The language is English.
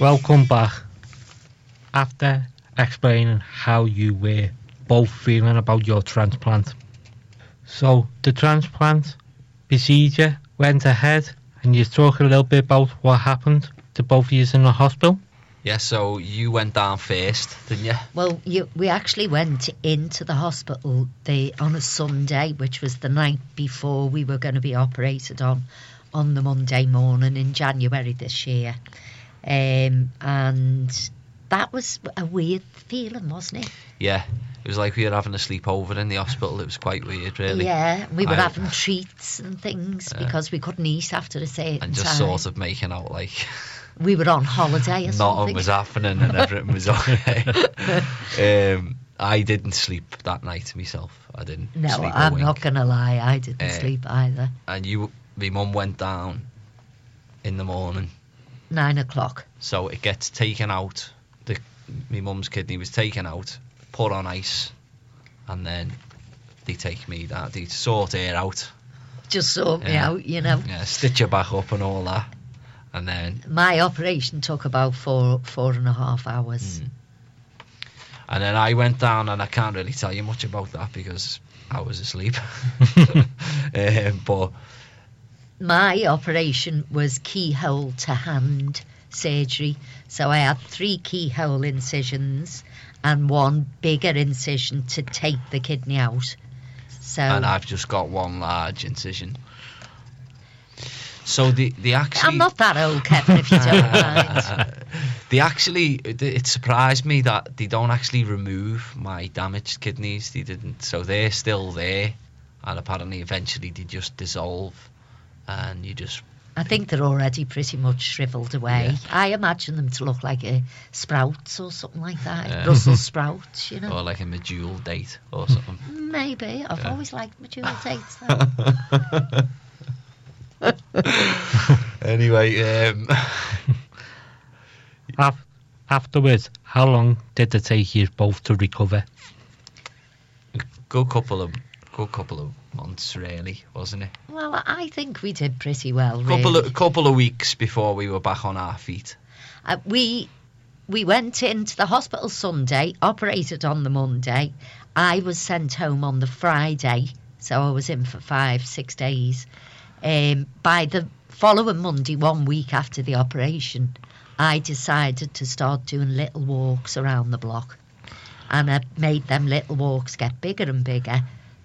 Welcome back. After explaining how you were both feeling about your transplant. So the transplant procedure went ahead, and you talk a little bit about what happened to both of you in the hospital. Yeah, so you went down first, didn't you? Well, we actually went into the hospital on a Sunday, which was the night before we were going to be operated on the Monday morning in January this year. And that was a weird feeling, wasn't it? Yeah, it was like we were having a sleepover in the hospital. It was quite weird, really. Yeah, we were having treats and things because we couldn't eat after a certain time. And just sort of making out like... we were on holiday or something. Nothing was happening and everything was okay. I didn't sleep that night myself. I didn't No, sleep I'm not going to lie. I didn't sleep either. And my mum went down in the morning. 9 o'clock. So it gets taken out. My mum's kidney was taken out, put on ice, and then they take me down. They sort her out. Just sort me out, you know. Yeah, stitch her back up and all that. And then my operation took about 4.5 hours. And then I went down, and I can't really tell you much about that because I was asleep. But my operation was keyhole to hand surgery, so I had 3 keyhole incisions and 1 bigger incision to take the kidney out. And I've just got 1 large incision. So they actually... I'm not that old, Kevin, if you don't mind. It surprised me that they don't actually remove my damaged kidneys. They didn't. So they're still there, and apparently eventually they just dissolve, and you just... I think they're already pretty much shriveled away. Yeah. I imagine them to look like a sprouts or something like that. Brussels sprouts, you know. Or like a medjool date or something. Maybe. I've always liked medjool dates, though. Anyway, afterwards, how long did it take you both to recover? A good couple of months, really, wasn't it? Well, I think we did pretty well, really. Couple of weeks before we were back on our feet. We went into the hospital Sunday, operated on the Monday. I was sent home on the Friday, so I was in for 5-6 days. By the following Monday, 1 week after the operation, I decided to start doing little walks around the block. And I made them little walks get bigger and bigger